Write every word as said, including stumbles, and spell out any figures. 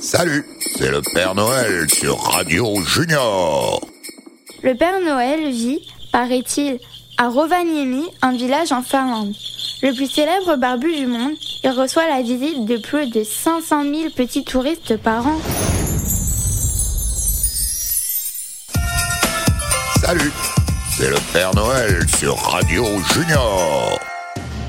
Salut, c'est le Père Noël sur Radio Junior. Le Père Noël vit, paraît-il, à Rovaniemi, un village en Finlande. Le plus célèbre barbu du monde, il reçoit la visite de plus de cinq cent mille petits touristes par an. Salut, c'est le Père Noël sur Radio Junior.